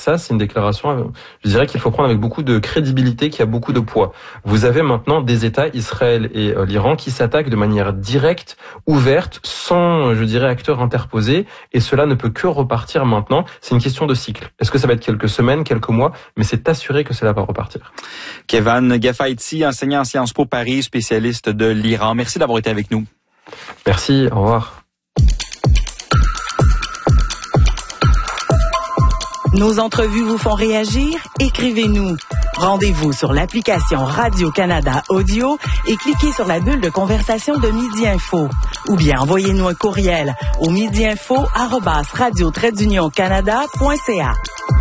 ça, c'est une déclaration, je dirais qu'il faut prendre avec beaucoup de crédibilité, qui a beaucoup de poids. Vous avez maintenant des États, Israël et l'Iran, qui s'attaquent de manière directe, ouverte, sans, je dirais, acteurs interposés, et cela ne peut que repartir maintenant. C'est une question de cycle. Est-ce que ça va être quelques semaines, quelques mois, mais c'est assuré que cela va repartir. Kevan Gafaïti, enseignant en Sciences Po Paris, spécialiste de l'Iran. Merci d'avoir été avec nous. Merci, au revoir. Nos entrevues vous font réagir? Écrivez-nous. Rendez-vous sur l'application Radio-Canada Audio et cliquez sur la bulle de conversation de Midi Info. Ou bien envoyez-nous un courriel au midiinfo@radio-canada.ca.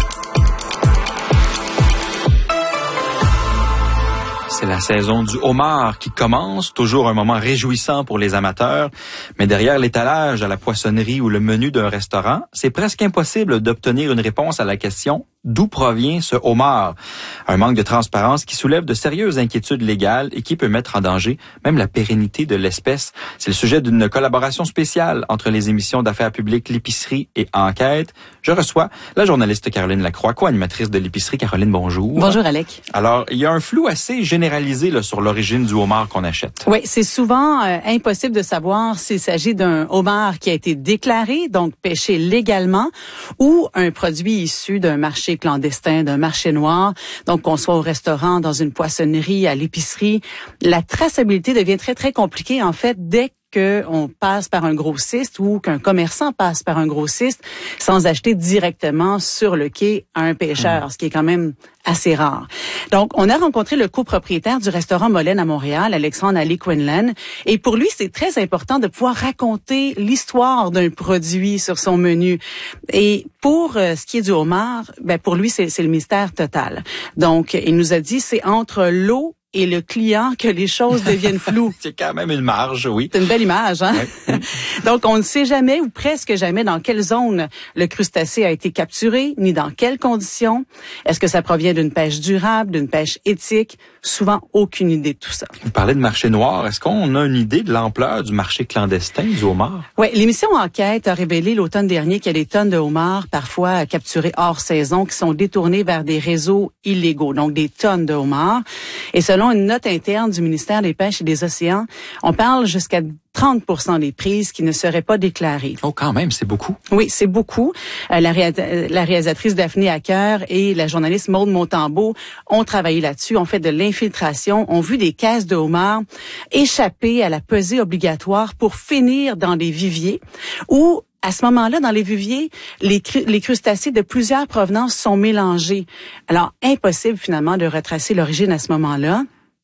C'est la saison du homard qui commence, toujours un moment réjouissant pour les amateurs. Mais derrière l'étalage à la poissonnerie ou le menu d'un restaurant, c'est presque impossible d'obtenir une réponse à la question « D'où provient ce homard ?» Un manque de transparence qui soulève de sérieuses inquiétudes légales et qui peut mettre en danger même la pérennité de l'espèce. C'est le sujet d'une collaboration spéciale entre les émissions d'affaires publiques L'Épicerie et Enquête. Je reçois la journaliste Caroline Lacroix, co-animatrice de L'Épicerie. Caroline, bonjour. Bonjour, Alec. Alors, il y a un flou assez généralisé là, sur l'origine du homard qu'on achète. Oui, c'est souvent impossible de savoir s'il s'agit d'un homard qui a été déclaré, donc pêché légalement, ou un produit issu d'un marché clandestin, d'un marché noir. Donc, qu'on soit au restaurant, dans une poissonnerie, à l'épicerie, la traçabilité devient très, très compliquée, en fait, dès qu'on passe par un grossiste ou qu'un commerçant passe par un grossiste sans acheter directement sur le quai à un pêcheur, ce qui est quand même assez rare. Donc, on a rencontré le copropriétaire du restaurant Molène à Montréal, Alexandre Ali Quinlan, et pour lui, c'est très important de pouvoir raconter l'histoire d'un produit sur son menu. Et pour ce qui est du homard, ben pour lui, c'est le mystère total. Donc, il nous a dit, c'est entre l'eau et le client que les choses deviennent floues. C'est quand même une marge, oui. C'est une belle image, hein? Ouais. Donc, on ne sait jamais ou presque jamais dans quelle zone le crustacé a été capturé, ni dans quelles conditions. Est-ce que ça provient d'une pêche durable, d'une pêche éthique? Souvent, aucune idée de tout ça. Vous parlez de marché noir. Est-ce qu'on a une idée de l'ampleur du marché clandestin du homard? Oui, l'émission Enquête a révélé l'automne dernier qu'il y a des tonnes de homards, parfois capturés hors saison, qui sont détournés vers des réseaux illégaux. Donc, des tonnes de homards. Et selon une note interne du ministère des Pêches et des Océans, on parle jusqu'à 30% des prises qui ne seraient pas déclarées. Oh, quand même, c'est beaucoup. Oui, c'est beaucoup. La réalisatrice Daphné Hacker et la journaliste Maude Montembeault ont travaillé là-dessus, ont fait de l'infiltration, ont vu des caisses de homards échapper à la pesée obligatoire pour finir dans des viviers où à ce moment-là, dans les viviers, les crustacés de plusieurs provenances sont mélangés. Alors, impossible finalement de retracer l'origine à ce moment-là.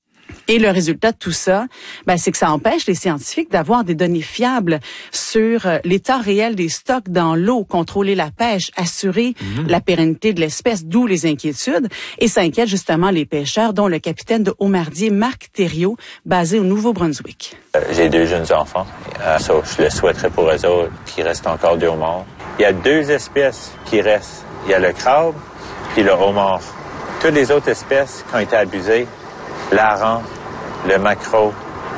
Et le résultat de tout ça, ben, c'est que ça empêche les scientifiques d'avoir des données fiables sur l'état réel des stocks dans l'eau, contrôler la pêche, assurer la pérennité de l'espèce, d'où les inquiétudes. Et ça inquiète justement les pêcheurs, dont le capitaine de Homardier, Marc Thériault, basé au Nouveau-Brunswick. J'ai 2 jeunes enfants. Je le souhaiterais pour eux autres qu'il reste encore du homard. Il y a 2 espèces qui restent. Il y a le crabe et le homard. Toutes les autres espèces qui ont été abusées, l'hareng, le maquereau,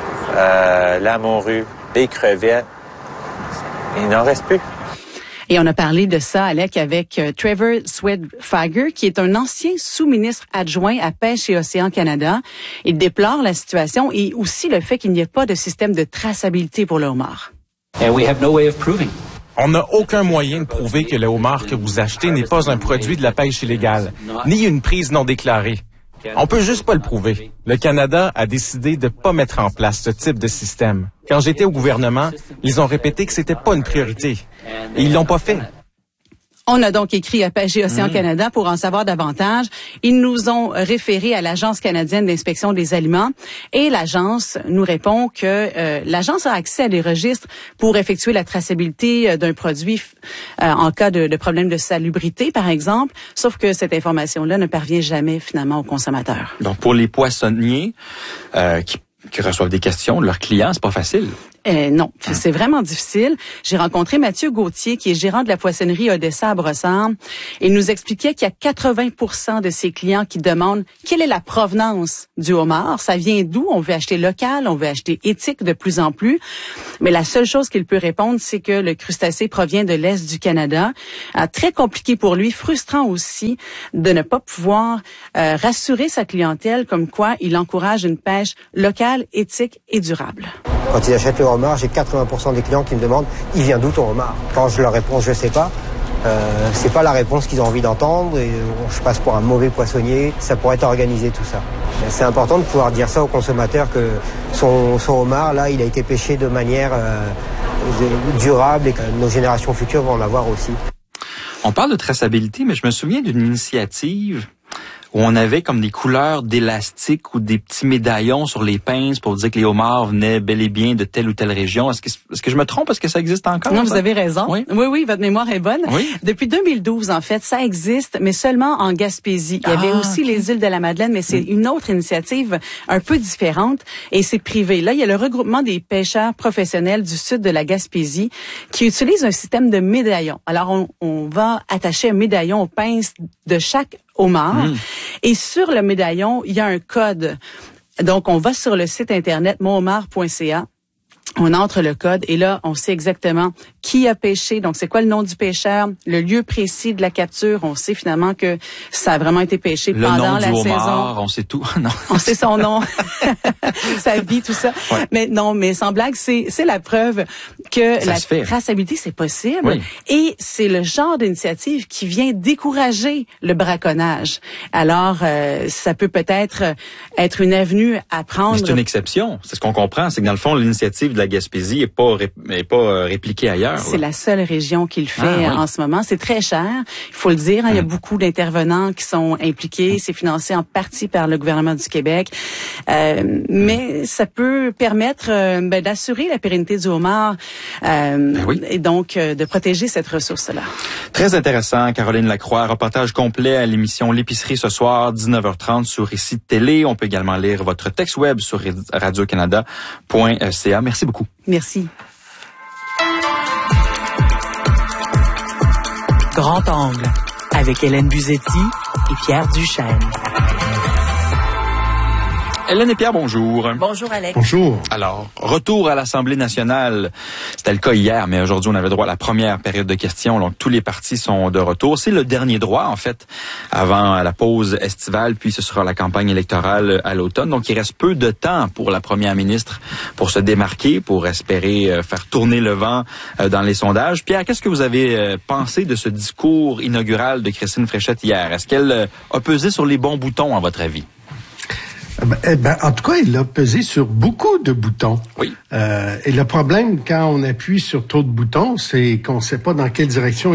la morue, les crevettes, il n'en reste plus. Et on a parlé de ça, Alec, avec Trevor Swedfager, qui est un ancien sous-ministre adjoint à Pêche et Océan Canada. Il déplore la situation et aussi le fait qu'il n'y ait pas de système de traçabilité pour le homard. And we have no way of proving. On n'a aucun moyen de prouver que le homard que vous achetez n'est pas un produit de la pêche illégale, ni une prise non déclarée. On peut juste pas le prouver. Le Canada a décidé de pas mettre en place ce type de système. Quand j'étais au gouvernement, ils ont répété que c'était pas une priorité. Et ils l'ont pas fait. On a donc écrit à Pêche et Océan Canada pour en savoir davantage. Ils nous ont référé à l'Agence canadienne d'inspection des aliments et l'agence nous répond que l'agence a accès à des registres pour effectuer la traçabilité d'un produit en cas de problème de salubrité, par exemple, sauf que cette information-là ne parvient jamais finalement aux consommateurs. Donc pour les poissonniers qui reçoivent des questions de leurs clients, c'est pas facile. Non, c'est vraiment difficile. J'ai rencontré Mathieu Gauthier, qui est gérant de la poissonnerie Odessa à Brossard. Il nous expliquait qu'il y a 80% de ses clients qui demandent quelle est la provenance du homard. Ça vient d'où? On veut acheter local, on veut acheter éthique de plus en plus. Mais la seule chose qu'il peut répondre, c'est que le crustacé provient de l'Est du Canada. Très compliqué pour lui, frustrant aussi de ne pas pouvoir rassurer sa clientèle comme quoi il encourage une pêche locale, éthique et durable. Quand ils achètent le homard, j'ai 80% des clients qui me demandent « Il vient d'où ton homard ?» Quand je leur réponds « Je sais pas », c'est pas la réponse qu'ils ont envie d'entendre et je passe pour un mauvais poissonnier. Ça pourrait être organisé tout ça. C'est important de pouvoir dire ça aux consommateurs que son homard, là, il a été pêché de manière durable et que nos générations futures vont en avoir aussi. On parle de traçabilité, mais je me souviens d'une initiative où on avait comme des couleurs d'élastique ou des petits médaillons sur les pinces pour dire que les homards venaient bel et bien de telle ou telle région. Est-ce que je me trompe? Est-ce que ça existe encore? Non, ça? vous avez raison. Oui, votre mémoire est bonne. Oui. Depuis 2012, en fait, ça existe, mais seulement en Gaspésie. Il y avait aussi les îles de la Madeleine, mais c'est une autre initiative un peu différente et c'est privé. Là, il y a le regroupement des pêcheurs professionnels du sud de la Gaspésie qui utilisent un système de médaillons. Alors, on va attacher un médaillon aux pinces de chaque homard. Et sur le médaillon, il y a un code. Donc, on va sur le site internet monhomard.ca. On entre le code et là, on sait exactement qui a pêché. Donc, c'est quoi le nom du pêcheur, le lieu précis de la capture. On sait finalement que ça a vraiment été pêché pendant la saison. Le nom du homard, on sait tout. Non. On sait son nom, sa vie, tout ça. Ouais. Mais sans blague, c'est la preuve que la traçabilité, c'est possible. Oui. Et c'est le genre d'initiative qui vient décourager le braconnage. Alors, ça peut peut-être être une avenue à prendre. Mais c'est une exception. C'est ce qu'on comprend. C'est que dans le fond, l'initiative de la Gaspésie est pas répliquée ailleurs. C'est la seule région qui le fait en ce moment. C'est très cher, il faut le dire. Il y a beaucoup d'intervenants qui sont impliqués. C'est financé en partie par le gouvernement du Québec. Mais ça peut permettre d'assurer la pérennité du homard et donc de protéger cette ressource-là. Très intéressant, Caroline Lacroix. Reportage complet à l'émission L'épicerie ce soir, 19h30 sur Récit Télé. On peut également lire votre texte web sur radiocanada.ca. Merci beaucoup. Merci. Grand Angle, avec Hélène Buzetti et Pierre Duchesne. Hélène et Pierre, bonjour. Bonjour, Alex. Bonjour. Alors, retour à l'Assemblée nationale. C'était le cas hier, mais aujourd'hui, on avait droit à la première période de questions. Donc, tous les partis sont de retour. C'est le dernier droit, en fait, avant la pause estivale, puis ce sera la campagne électorale à l'automne. Donc, il reste peu de temps pour la première ministre pour se démarquer, pour espérer faire tourner le vent dans les sondages. Pierre, qu'est-ce que vous avez pensé de ce discours inaugural de Christine Fréchette hier? Est-ce qu'elle a pesé sur les bons boutons, à votre avis? En tout cas, il a pesé sur beaucoup de boutons. Oui. Et le problème, quand on appuie sur trop de boutons, c'est qu'on ne sait pas dans quelle direction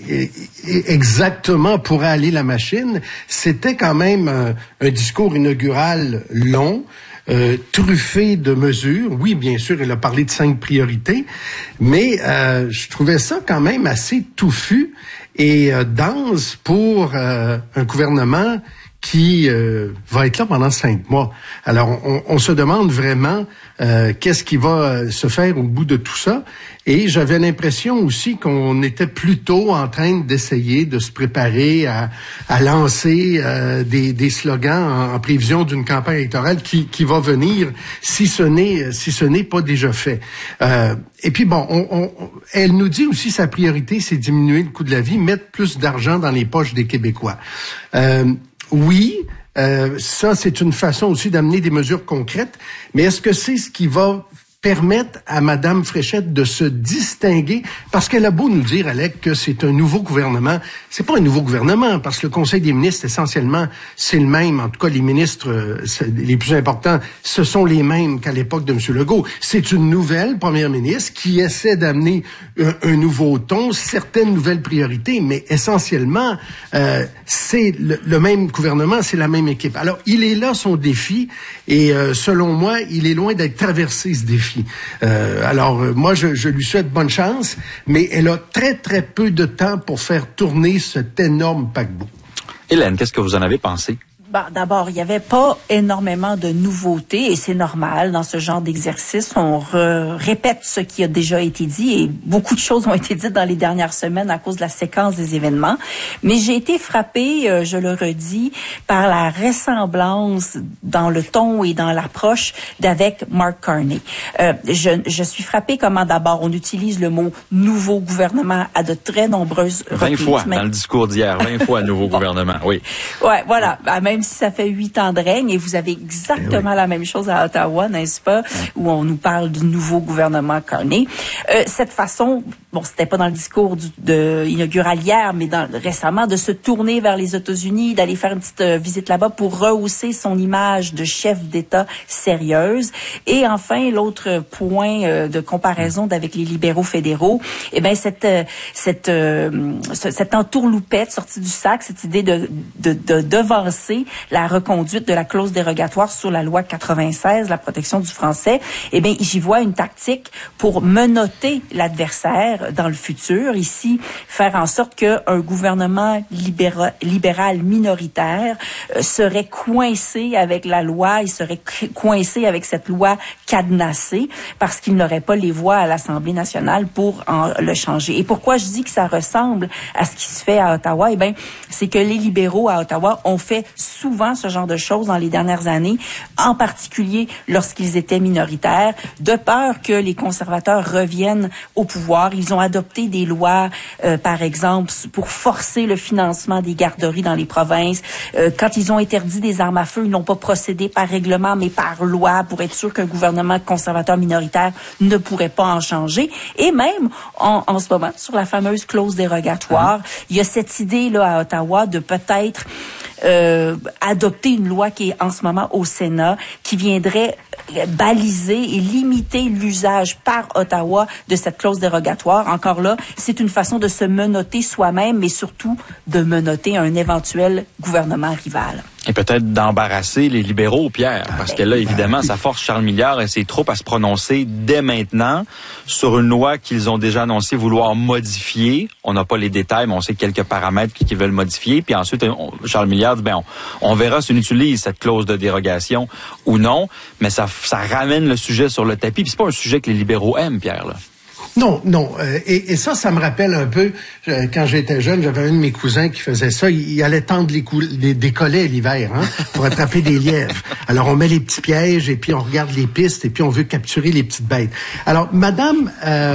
exactement pourrait aller la machine. C'était quand même un discours inaugural long, truffé de mesures. Oui, bien sûr, il a parlé de 5 priorités, mais je trouvais ça quand même assez touffu et dense pour un gouvernement qui va être là pendant 5 mois. Alors, on se demande vraiment qu'est-ce qui va se faire au bout de tout ça. Et j'avais l'impression aussi qu'on était plutôt en train d'essayer de se préparer à lancer des slogans en prévision d'une campagne électorale qui va venir si ce n'est pas déjà fait. Et puis bon, elle nous dit aussi sa priorité, c'est diminuer le coût de la vie, mettre plus d'argent dans les poches des Québécois. Oui, ça c'est une façon aussi d'amener des mesures concrètes, mais est-ce que c'est ce qui va permettre à Madame Fréchette de se distinguer, parce qu'elle a beau nous dire, Alec, que c'est un nouveau gouvernement. C'est pas un nouveau gouvernement, parce que le Conseil des ministres, essentiellement, c'est le même. En tout cas, les ministres les plus importants, ce sont les mêmes qu'à l'époque de M. Legault. C'est une nouvelle première ministre qui essaie d'amener un nouveau ton, certaines nouvelles priorités, mais essentiellement, c'est le même gouvernement, c'est la même équipe. Alors, il est là son défi, et selon moi, il est loin d'être traversé, ce défi. Moi, je lui souhaite bonne chance, mais elle a très, très peu de temps pour faire tourner cet énorme paquebot. Hélène, qu'est-ce que vous en avez pensé? Bon, d'abord, il n'y avait pas énormément de nouveautés et c'est normal dans ce genre d'exercice. On répète ce qui a déjà été dit et beaucoup de choses ont été dites dans les dernières semaines à cause de la séquence des événements. Mais j'ai été frappée, je le redis, par la ressemblance dans le ton et dans l'approche d'avec Mark Carney. Je suis frappée comment d'abord on utilise le mot « nouveau gouvernement » à de très nombreuses reprises. 20 fois dans le discours d'hier, 20 fois nouveau gouvernement, oui. Ouais, voilà. Même si ça fait 8 ans de règne, et vous avez exactement la même chose à Ottawa, n'est-ce pas, où on nous parle du nouveau gouvernement Carney. Cette façon, bon, c'était pas dans le discours inaugural hier, mais récemment, de se tourner vers les États-Unis, d'aller faire une petite visite là-bas pour rehausser son image de chef d'État sérieuse. Et enfin, l'autre point de comparaison avec les libéraux fédéraux, eh ben cette entourloupette sortie du sac, cette idée de devancer la reconduite de la clause dérogatoire sur la loi 96, la protection du français, eh bien, j'y vois une tactique pour menotter l'adversaire dans le futur. Ici, faire en sorte qu'un gouvernement libéral minoritaire serait coincé avec la loi, il serait coincé avec cette loi cadenassée parce qu'il n'aurait pas les voix à l'Assemblée nationale pour le changer. Et pourquoi je dis que ça ressemble à ce qui se fait à Ottawa? Eh bien, c'est que les libéraux à Ottawa ont fait souvent ce genre de choses dans les dernières années, en particulier lorsqu'ils étaient minoritaires, de peur que les conservateurs reviennent au pouvoir. Ils ont adopté des lois, par exemple, pour forcer le financement des garderies dans les provinces. Quand ils ont interdit des armes à feu, ils n'ont pas procédé par règlement, mais par loi, pour être sûr qu'un gouvernement conservateur minoritaire ne pourrait pas en changer. Et même, en ce moment, sur la fameuse clause dérogatoire, il y a cette idée-là à Ottawa de peut-être adopter une loi qui est en ce moment au Sénat, qui viendrait baliser et limiter l'usage par Ottawa de cette clause dérogatoire. Encore là, c'est une façon de se menotter soi-même, mais surtout de menotter un éventuel gouvernement rival. Et peut-être d'embarrasser les libéraux, Pierre, parce que là, évidemment, ça force Charles Milliard et ses troupes à se prononcer dès maintenant sur une loi qu'ils ont déjà annoncé vouloir modifier. On n'a pas les détails, mais on sait quelques paramètres qu'ils veulent modifier. Puis ensuite, Charles Milliard dit, on verra si on utilise cette clause de dérogation ou non, mais ça ramène le sujet sur le tapis. Puis c'est pas un sujet que les libéraux aiment, Pierre, là. Non. Et ça me rappelle un peu, quand j'étais jeune, j'avais un de mes cousins qui faisait ça. Il allait tendre des collets l'hiver, pour attraper des lièvres. Alors, on met les petits pièges et puis on regarde les pistes et puis on veut capturer les petites bêtes. Alors, Madame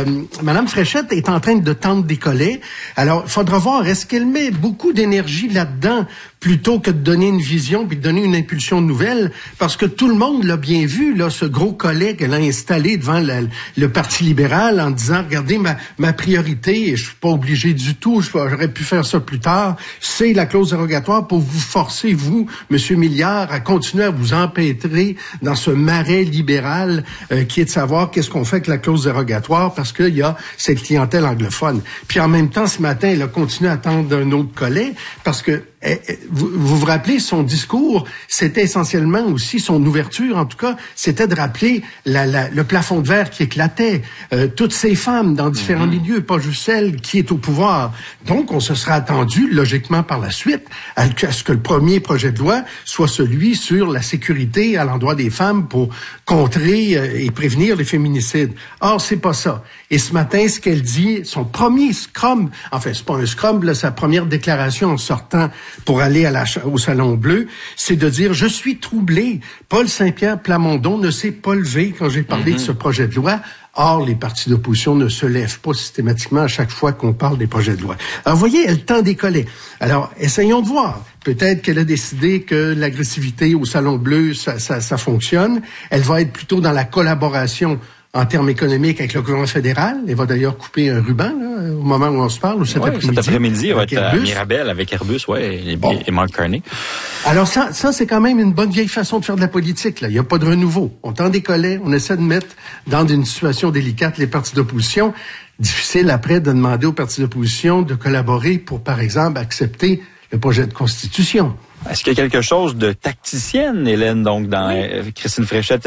Fréchette est en train de tendre des collets. Alors, il faudra voir, est-ce qu'elle met beaucoup d'énergie là-dedans plutôt que de donner une vision puis de donner une impulsion nouvelle? Parce que tout le monde l'a bien vu, là, ce gros collet qu'elle a installé devant le Parti libéral en disant, regardez, ma priorité, et je suis pas obligé du tout, j'aurais pu faire ça plus tard, c'est la clause dérogatoire pour vous forcer, vous, Monsieur Milliard, à continuer à vous empêtrer dans ce marais libéral qui est de savoir qu'est-ce qu'on fait avec la clause dérogatoire parce qu'il y a cette clientèle anglophone. Puis en même temps, ce matin, elle a continué à tendre un autre collet parce que vous vous rappelez, son discours, c'était essentiellement aussi son ouverture, en tout cas, c'était de rappeler le plafond de verre qui éclatait, toutes ces femmes dans différents milieux, pas juste celle qui est au pouvoir. Donc, on se sera attendu, logiquement par la suite, à ce que le premier projet de loi soit celui sur la sécurité à l'endroit des femmes pour contrer et prévenir les féminicides. Or, c'est pas ça. Et ce matin, ce qu'elle dit, son premier scrum, enfin, c'est pas un scrum, là, sa première déclaration en sortant pour aller au Salon Bleu, c'est de dire « Je suis troublé. Paul Saint-Pierre Plamondon ne s'est pas levé quand j'ai parlé de ce projet de loi. » Or, les partis d'opposition ne se lèvent pas systématiquement à chaque fois qu'on parle des projets de loi. Alors, vous voyez, elle tend des collets. Alors, essayons de voir. Peut-être qu'elle a décidé que l'agressivité au Salon Bleu, ça fonctionne. Elle va être plutôt dans la collaboration en termes économiques avec le gouvernement fédéral. Elle va d'ailleurs couper un ruban là, au moment où on se parle, ou cet après-midi. Cet après-midi, elle va être à Mirabel avec Airbus, et Mark Carney. Alors ça c'est quand même une bonne vieille façon de faire de la politique. Là, il n'y a pas de renouveau. On tend des collets, on essaie de mettre dans une situation délicate les partis d'opposition. Difficile après de demander aux partis d'opposition de collaborer pour, par exemple, accepter le projet de constitution. Est-ce qu'il y a quelque chose de tacticienne, Hélène, donc, dans Christine Fréchette?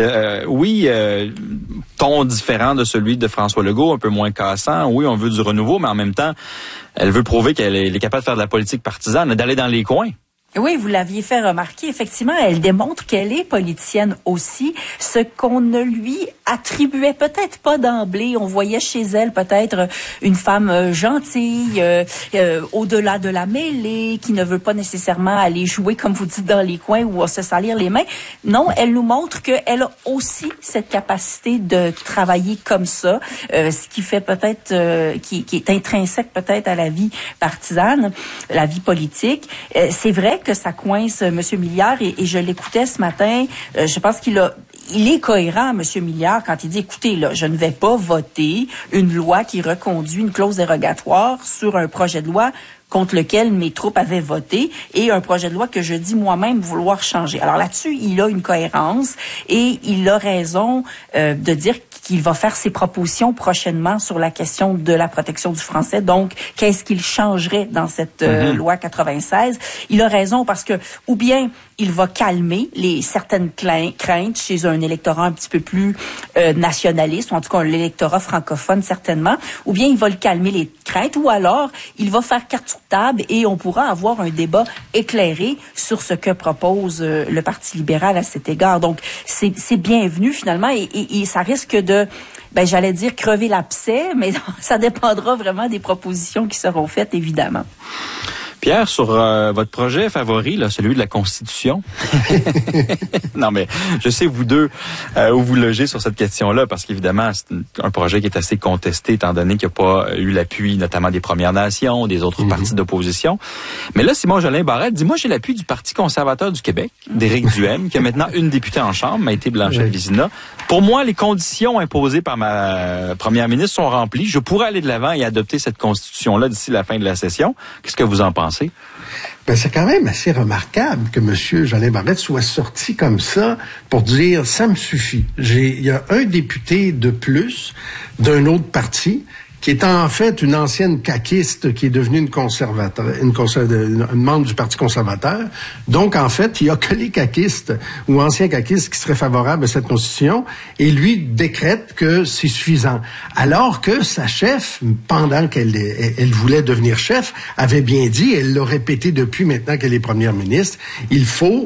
Ton différent de celui de François Legault, un peu moins cassant. Oui, on veut du renouveau, mais en même temps, elle veut prouver qu'elle est capable de faire de la politique partisane, d'aller dans les coins. Oui, vous l'aviez fait remarquer. Effectivement, elle démontre qu'elle est politicienne aussi, ce qu'on ne lui attribuait peut-être pas d'emblée. On voyait chez elle peut-être une femme gentille, au-delà de la mêlée, qui ne veut pas nécessairement aller jouer, comme vous dites, dans les coins ou se salir les mains. Non, elle nous montre qu'elle a aussi cette capacité de travailler comme ça, ce qui fait peut-être, qui est intrinsèque peut-être à la vie partisane, la vie politique. C'est vrai que ça coince M. Milliard et je l'écoutais ce matin. Je pense qu'il est cohérent, M. Milliard, quand il dit, écoutez, là, je ne vais pas voter une loi qui reconduit une clause dérogatoire sur un projet de loi contre lequel mes troupes avaient voté et un projet de loi que je dis moi-même vouloir changer. Alors là-dessus, il a une cohérence et il a raison de dire qu'il va faire ses propositions prochainement sur la question de la protection du français. Donc, qu'est-ce qu'il changerait dans cette loi 96? Il a raison parce que, ou bien il va calmer certaines craintes chez un électorat un petit peu plus nationaliste, ou en tout cas l'électorat francophone certainement, ou bien il va le calmer les craintes, ou alors il va faire carte sur table et on pourra avoir un débat éclairé sur ce que propose le Parti libéral à cet égard. Donc, c'est bienvenu finalement et ça risque de, j'allais dire crever l'abcès, mais ça dépendra vraiment des propositions qui seront faites, évidemment. Pierre, sur votre projet favori, là, celui de la Constitution. Non, mais je sais, vous deux, où vous logez sur cette question-là, parce qu'évidemment, c'est un projet qui est assez contesté, étant donné qu'il n'y a pas eu l'appui, notamment des Premières Nations, des autres partis d'opposition. Mais là, Simon-Jolin Barrette dit, moi, j'ai l'appui du Parti conservateur du Québec, d'Éric Duhaime, qui a maintenant une députée en chambre, Maïté Blanchette-Vizina. Pour moi, les conditions imposées par ma première ministre sont remplies. Je pourrais aller de l'avant et adopter cette Constitution-là d'ici la fin de la session. Qu'est-ce que vous en pensez? C'est quand même assez remarquable que M. Jolin Barrette soit sorti comme ça pour dire « ça me suffit ». Il y a un député de plus d'un autre parti qui est en fait une ancienne caquiste qui est devenue une membre du Parti conservateur. Donc, en fait, il y a que les caquistes ou anciens caquistes qui seraient favorables à cette constitution et lui décrète que c'est suffisant. Alors que sa chef, pendant qu'elle voulait devenir chef, avait bien dit, elle l'a répété depuis maintenant qu'elle est première ministre, il faut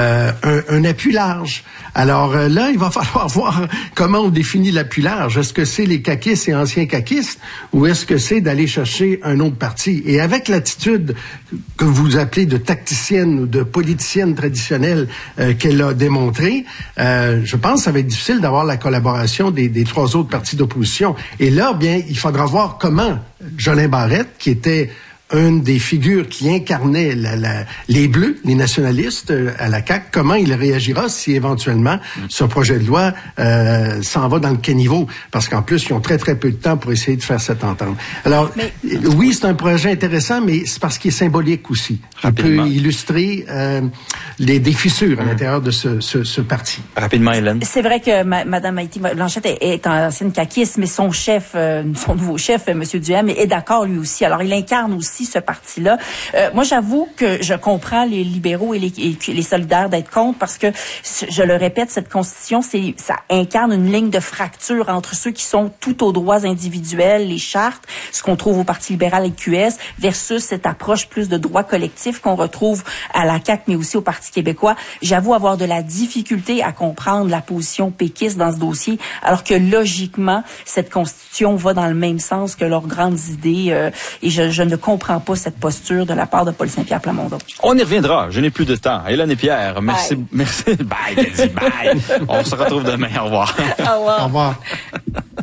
un appui large. Alors là, il va falloir voir comment on définit l'appui large. Est-ce que c'est les caquistes et anciens caquistes ou est-ce que c'est d'aller chercher un autre parti? Et avec l'attitude que vous appelez de tacticienne ou de politicienne traditionnelle qu'elle a démontrée, je pense que ça va être difficile d'avoir la collaboration des trois autres partis d'opposition. Et là, bien, il faudra voir comment Jolin Barrette, qui était une des figures qui incarnait les Bleus, les nationalistes à la CAQ, comment il réagira si éventuellement ce projet de loi s'en va dans le caniveau, parce qu'en plus, ils ont très, très peu de temps pour essayer de faire cette entente. Alors, oui, c'est un projet intéressant, mais c'est parce qu'il est symbolique aussi. Il peut illustrer des fissures à l'intérieur de ce parti. Rapidement, Hélène. C'est vrai que Mme Maïté Blanchette est ancienne caquiste, mais son chef, son nouveau chef, M. Duhaime, est d'accord lui aussi. Alors, il incarne aussi ce parti-là. Moi, j'avoue que je comprends les libéraux et les solidaires d'être contre parce que, je le répète, cette constitution, ça incarne une ligne de fracture entre ceux qui sont tout aux droits individuels, les chartes, ce qu'on trouve au Parti libéral et QS, versus cette approche plus de droits collectifs qu'on retrouve à la CAQ, mais aussi au Parti québécois. J'avoue avoir de la difficulté à comprendre la position péquiste dans ce dossier, alors que logiquement, cette constitution va dans le même sens que leurs grandes idées, et je ne comprends pas cette posture de la part de Paul Saint-Pierre Plamondon. On y reviendra. Je n'ai plus de temps. Hélène et Pierre, merci. Bye. Bye. On se retrouve demain. Au revoir. Au revoir. Au revoir.